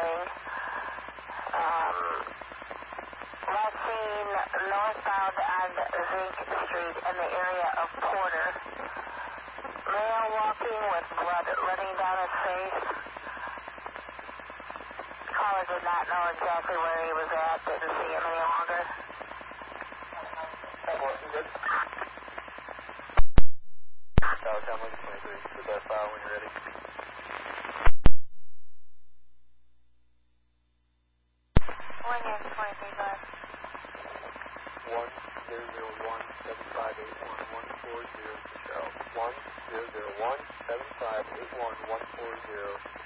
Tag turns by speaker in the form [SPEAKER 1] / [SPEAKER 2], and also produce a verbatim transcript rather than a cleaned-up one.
[SPEAKER 1] bearing. Um, last seen northbound on Zink Street in the area of Porter. Male walking with blood running down his face. Caller did not know exactly where he was at, didn't see him any longer.
[SPEAKER 2] Tower Town one twenty-three, put that file when you're ready.
[SPEAKER 1] One year, twenty-three, go ahead.
[SPEAKER 2] one zero zero one seven five eight one one four zero for Cheryl. one zero zero one seven five eight one one four zero.